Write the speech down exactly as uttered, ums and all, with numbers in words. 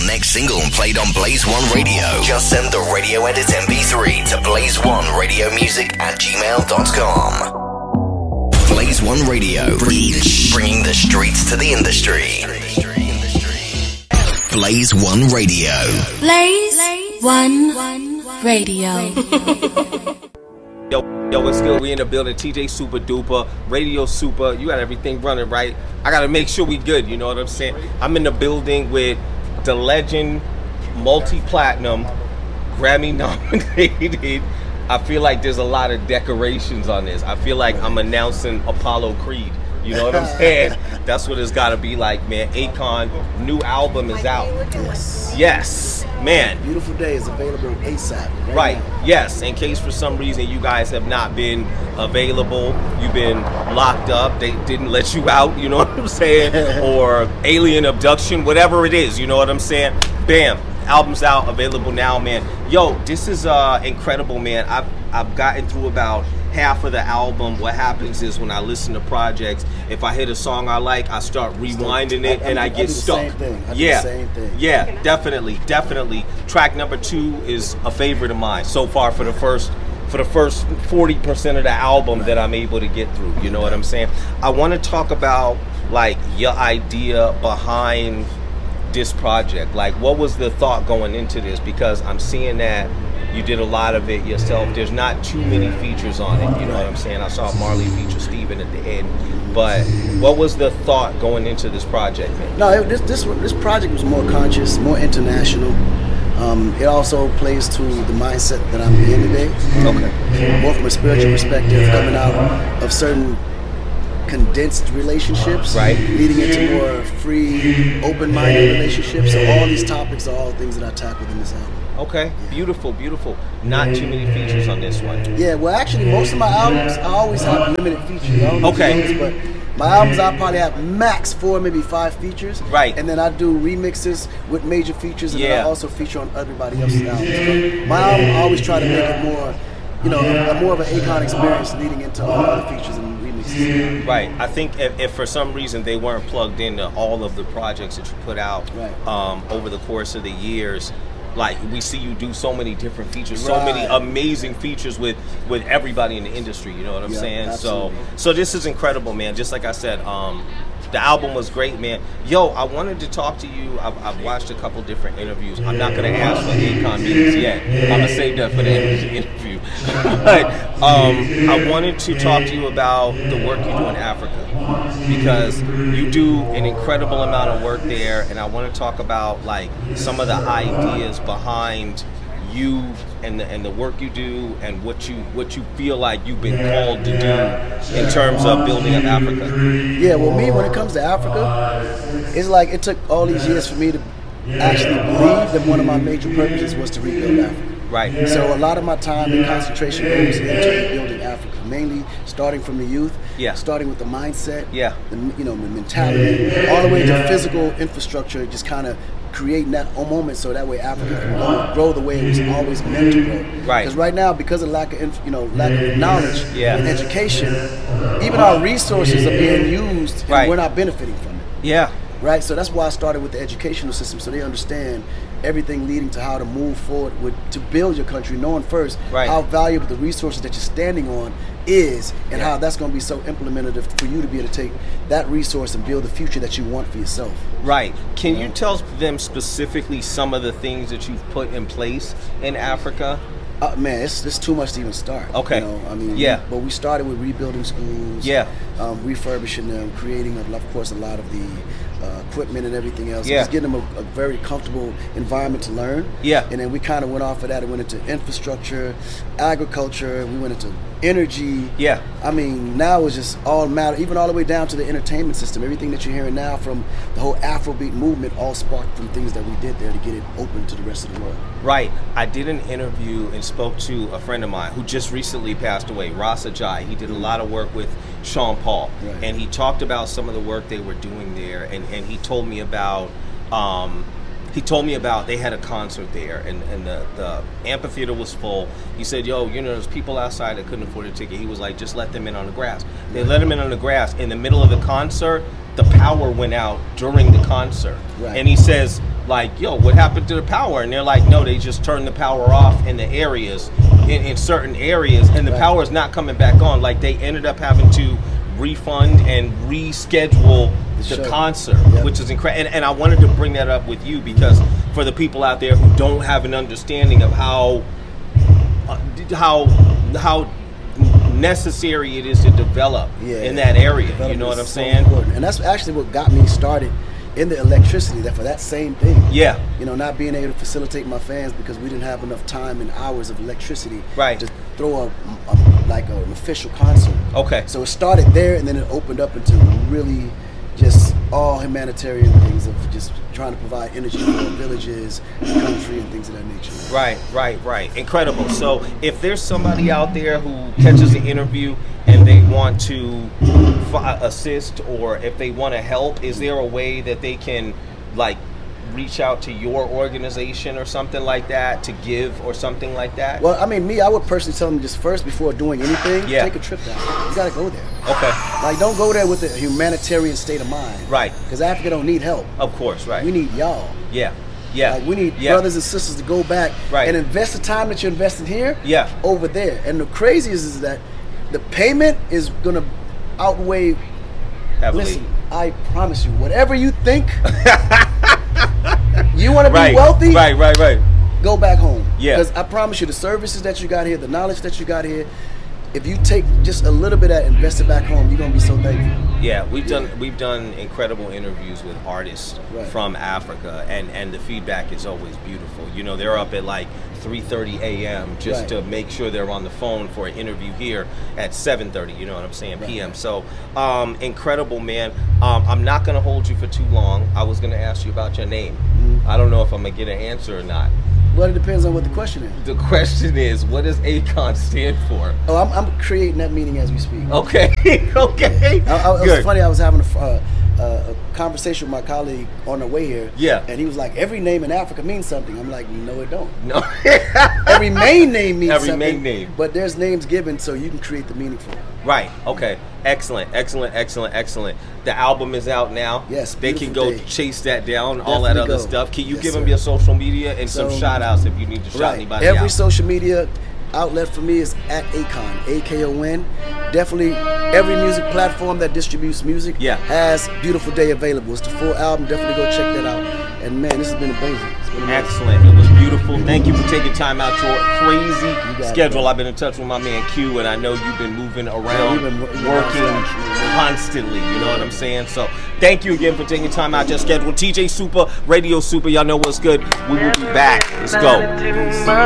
your next single played on Blaze One Radio. Just send the radio edit M P three to blaze one radio music at gmail dot com. Blaze One Radio, bringing the streets to the industry. Blaze One Radio. Blaze One Radio. Yo, yo, what's good? We in the building. T J Super Duper, Radio Super. You got everything running, right? I gotta make sure we good. You know what I'm saying? I'm in the building with the legend, multi-platinum, Grammy nominated. I feel like there's a lot of decorations on this. I feel like I'm announcing Apollo Creed. You know what I'm saying? That's what it's got to be like, man. Akon, new album is out. Yes. Yes, man. Beautiful Day is available ASAP. Right, right. Now. Yes. In case for some reason you guys have not been available, you've been locked up, they didn't let you out, you know what I'm saying? Or alien abduction, whatever it is, you know what I'm saying? Bam. Album's out, available now, man. Yo, this is uh, incredible, man. I've I've gotten through about half of the album. What happens is when I listen to projects, if I hit a song I like, I start rewinding it, I, I, and I, I get do stuck. The same thing. I yeah, do the same thing. yeah, definitely, definitely. Track number two is a favorite of mine so far for the first for the first forty percent of the album right. that I'm able to get through. You know what I'm saying? I want to talk about like your idea behind this project. Like, what was the thought going into this? Because I'm seeing that you did a lot of it yourself. There's not too many features on it, you know what I'm saying? I saw Marley feature Steven at the end, but what was the thought going into this project, man? No, it, this this this project was more conscious, more international. Um, it also plays to the mindset that I'm in today. Okay. More from a spiritual perspective, coming out of certain condensed relationships, right, leading into more free, open-minded relationships. So all these topics are all things that I tackle in this album. Okay, yeah. beautiful, beautiful. Not too many features on this one. Yeah, well, actually, most of my albums, I always have limited features. I don't know okay. if you know this, but my albums, I probably have max four, maybe five features. Right. And then I do remixes with major features, and yeah. then I also feature on everybody else's albums. But my album, I always try to make it more, you know, a, more of an Akon experience leading into all the other features and remixes. Right. I think if, if for some reason they weren't plugged into all of the projects that you put out right. um, over the course of the years, like we see you do so many different features, so right. many amazing features with, with everybody in the industry. You know what I'm yeah, saying? Absolutely. So so this is incredible, man. Just like I said, um, the album was great, man. Yo, I wanted to talk to you. I've, I've watched a couple different interviews. I'm not going to ask what Akon means yet. I'm going to save that for the interview. But um, I wanted to talk to you about the work you do in Africa, because you do an incredible amount of work there, and I want to talk about like some of the ideas behind you and the, and the work you do and what you what you feel like you've been called to do in terms of building up Africa. Yeah, well, me, when it comes to Africa, it's like it took all these years for me to actually believe that one of my major purposes was to rebuild Africa. Right. So a lot of my time and concentration goes into rebuilding Africa, mainly starting from the youth, yeah. starting with the mindset, yeah. the, you know, the mentality, all the way to physical infrastructure, just kind of creating that moment so that way Africa can grow, grow the way it was always meant to grow. Right. Because right now, because of lack of, you know, lack of knowledge yeah. and education, even our resources are being used, and right. we're not benefiting from it. Yeah. Right. So that's why I started with the educational system, so they understand everything leading to how to move forward with to build your country, knowing first right. how valuable the resources that you're standing on is, and yeah. how that's going to be so implementative for you to be able to take that resource and build the future that you want for yourself. Right. Can you you know? tell them specifically some of the things that you've put in place in Africa? Uh, man, it's, it's too much to even start. Okay. You know, I mean, yeah. We, but we started with rebuilding schools, yeah, um, refurbishing them, creating, of course, a lot of the uh, equipment and everything else. Yeah. Just getting them a, a very comfortable environment to learn. Yeah. And then we kind of went off of that and went into infrastructure, agriculture. We went into energy. Yeah. I mean, now it's just all matter, even all the way down to the entertainment system. Everything that you're hearing now from the whole Afrobeat movement all sparked from things that we did there to get it open to the rest of the world. Right. I did an interview and spoke to a friend of mine who just recently passed away, Ras Ajay. He did a lot of work with Sean Paul, right. and he talked about some of the work they were doing there, and, and he told me about um, he told me about they had a concert there, and, and the, the amphitheater was full. He said, yo, you know, there's people outside that couldn't afford a ticket. He was like, just let them in on the grass. They let them in on the grass. In the middle of the concert, the power went out during the concert. Right. And he says, like, yo, what happened to the power? And they're like, no, they just turned the power off in the areas, in, in certain areas, and the Right. power is not coming back on. Like, they ended up having to refund and reschedule the, The show. concert, Yep. which is incredible. And, and I wanted to bring that up with you because for the people out there who don't have an understanding of how uh, how how necessary it is to develop Yeah. in that area, you Development know what is I'm so saying? important. And that's actually what got me started in the electricity, that for that same thing. Yeah. You know, not being able to facilitate my fans because we didn't have enough time and hours of electricity Right. to throw a, a like a, an official concert. Okay. So it started there, and then it opened up into really just all humanitarian things of just trying to provide energy for villages, the country, and things of that nature. Right, right, right. Incredible. So if there's somebody out there who catches the interview and they want to f- assist, or if they want to help, is there a way that they can like reach out to your organization or something like that to give or something like that? Well, I mean, me, I would personally tell them just first before doing anything, Yeah. take a trip down. You got to go there. Okay. Like, don't go there with a humanitarian state of mind. Right. Because Africa don't need help. Of course, right. We need y'all. Yeah. Yeah. Like, we need yeah. brothers and sisters to go back Right. and invest the time that you're investing here Yeah. over there. And the craziest is that the payment is going to outweigh. Heavily. Listen, I promise you, whatever you think, you want to be Right. wealthy, Right, right, right. go back home. Yeah. Because I promise you, the services that you got here, the knowledge that you got here, if you take just a little bit of that and invest it back home, you're gonna be so thankful. Yeah, we've done we've done incredible interviews with artists Right. from Africa, and, and the feedback is always beautiful. You know, they're up at like three thirty a.m. just Right. to make sure they're on the phone for an interview here at seven thirty. You know what I'm saying? Right. P M. So, um, incredible, man. Um, I'm not gonna hold you for too long. I was gonna ask you about your name. Mm-hmm. I don't know if I'm gonna get an answer or not. But it depends on what the question is. The question is, what does ACON stand for? Oh, I'm, I'm creating that meaning as we speak. Okay, okay. I, I, it was Good. funny. I was having a, uh, uh, a conversation with my colleague on the way here. Yeah. And he was like, "Every name in Africa means something." I'm like, "No, it don't. No. Every main name means Every something. main name. But there's names given, so you can create the meaning for it." Right. Okay. Excellent. Excellent. Excellent. Excellent. The album is out now. Yes, They can beautiful go day. chase that down. All that Definitely other go. stuff. Can you Yes, give them sir. your social media and some So- shout outs if you need to shout Right. anybody Every out? social media outlet for me is at Akon, A K O N. Definitely every music platform that distributes music Yeah. has Beautiful Day available. It's the full album. Definitely go check that out. And man, this has been amazing. It's been amazing. Excellent. It was beautiful. Thank you for taking time out your crazy got it, schedule. bro. I've been in touch with my man Q, and I know you've been moving Yeah, around, we've been- we've been working outside. constantly. You know what I'm saying? So thank you again for taking time out your schedule. T J Super, Radio Super. Y'all know what's good. We will be back. Let's go.